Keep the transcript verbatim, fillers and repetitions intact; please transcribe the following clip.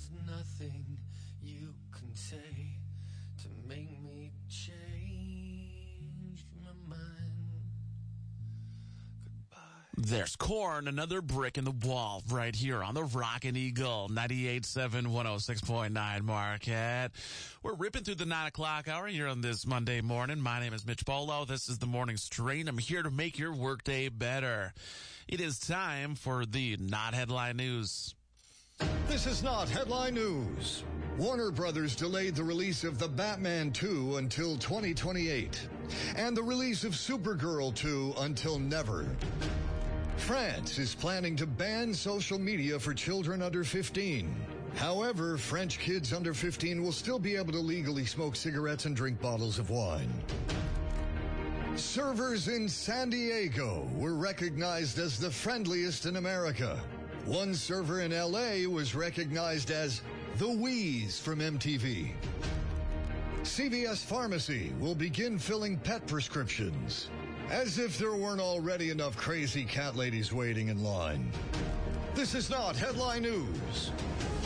There's nothing you can say to make me change my mind. Goodbye. There's Korn, another brick in the wall, right here on the Rockin' Eagle, ninety-eight point seven, one oh six point nine Marquette. We're ripping through the nine o'clock hour here on this Monday morning. My name is Mitch Polo. This is the Morning Strain. I'm here to make your workday better. It is time for the Not Headline News. This is not headline news. Warner Brothers delayed the release of The Batman two until twenty twenty-eight, and the release of Supergirl two until never. France is planning to ban social media for children under fifteen. However, French kids under fifteen will still be able to legally smoke cigarettes and drink bottles of wine. Servers in San Diego were recognized as the friendliest in America. One server in L A was recognized as the Wheeze from M T V. C V S Pharmacy will begin filling pet prescriptions. As if there weren't already enough crazy cat ladies waiting in line. This is not headline news.